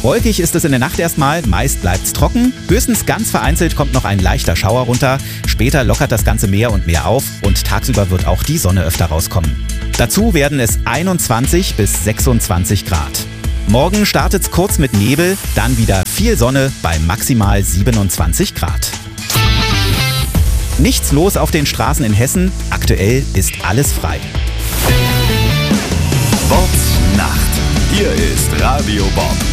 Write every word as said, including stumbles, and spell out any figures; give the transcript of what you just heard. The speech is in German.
Wolkig ist es in der Nacht erstmal, meist bleibt's trocken. Höchstens ganz vereinzelt kommt noch ein leichter Schauer runter. Später lockert das Ganze mehr und mehr auf und tagsüber wird auch die Sonne öfter rauskommen. Dazu werden es einundzwanzig bis sechsundzwanzig Grad. Morgen startet's kurz mit Nebel, dann wieder viel Sonne bei maximal siebenundzwanzig Grad. Nichts los auf den Straßen in Hessen. Aktuell ist alles frei. Bobbs Nacht. Hier ist Radio Bob.